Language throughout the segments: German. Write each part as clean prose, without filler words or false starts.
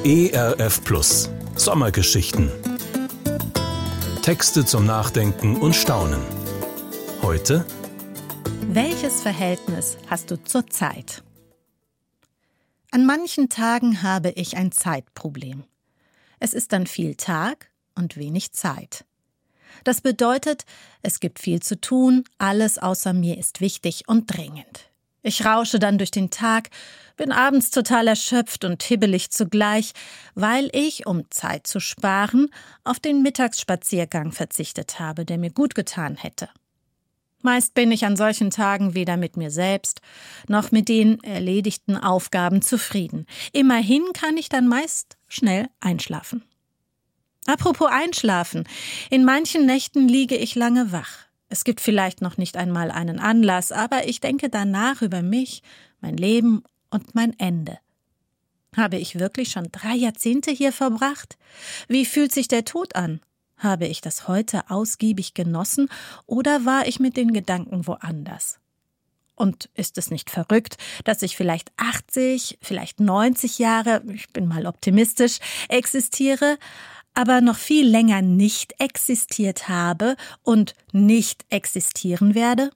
ERF Plus Sommergeschichten. Texte zum Nachdenken und Staunen. Heute: Welches Verhältnis hast du zur Zeit? An manchen Tagen habe ich ein Zeitproblem. Es ist dann viel Tag und wenig Zeit. Das bedeutet, es gibt viel zu tun, alles außer mir ist wichtig und dringend. Ich rausche dann durch den Tag, bin abends total erschöpft und hibbelig zugleich, weil ich, um Zeit zu sparen, auf den Mittagsspaziergang verzichtet habe, der mir gut getan hätte. Meist bin ich an solchen Tagen weder mit mir selbst noch mit den erledigten Aufgaben zufrieden. Immerhin kann ich dann meist schnell einschlafen. Apropos Einschlafen, in manchen Nächten liege ich lange wach. Es gibt vielleicht noch nicht einmal einen Anlass, aber ich denke danach über mich, mein Leben und mein Ende. Habe ich wirklich schon 3 Jahrzehnte hier verbracht? Wie fühlt sich der Tod an? Habe ich das heute ausgiebig genossen oder war ich mit den Gedanken woanders? Und ist es nicht verrückt, dass ich vielleicht 80, vielleicht 90 Jahre, ich bin mal optimistisch, existiere, aber noch viel länger nicht existiert habe und nicht existieren werde?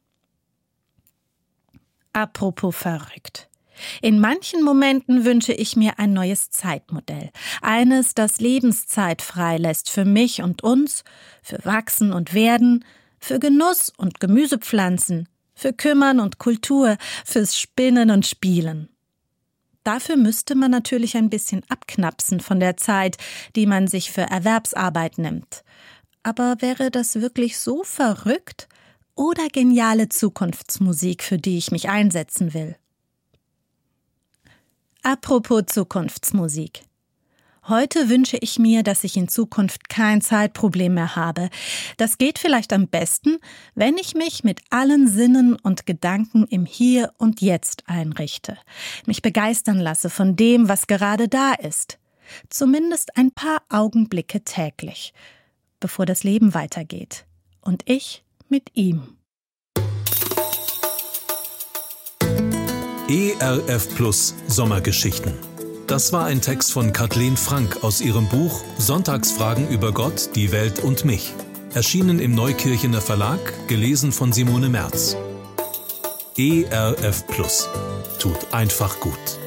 Apropos verrückt. In manchen Momenten wünsche ich mir ein neues Zeitmodell. Eines, das Lebenszeit freilässt für mich und uns, für Wachsen und Werden, für Genuss und Gemüsepflanzen, für Kümmern und Kultur, fürs Spinnen und Spielen. Dafür müsste man natürlich ein bisschen abknapsen von der Zeit, die man sich für Erwerbsarbeit nimmt. Aber wäre das wirklich so verrückt oder geniale Zukunftsmusik, für die ich mich einsetzen will? Apropos Zukunftsmusik. Heute wünsche ich mir, dass ich in Zukunft kein Zeitproblem mehr habe. Das geht vielleicht am besten, wenn ich mich mit allen Sinnen und Gedanken im Hier und Jetzt einrichte, mich begeistern lasse von dem, was gerade da ist. Zumindest ein paar Augenblicke täglich, bevor das Leben weitergeht. Und ich mit ihm. ERF Plus Sommergeschichten. Das war ein Text von Kathleen Frank aus ihrem Buch Sonntagsfragen über Gott, die Welt und mich. Erschienen im Neukirchener Verlag, gelesen von Simone Merz. ERF Plus. Tut einfach gut.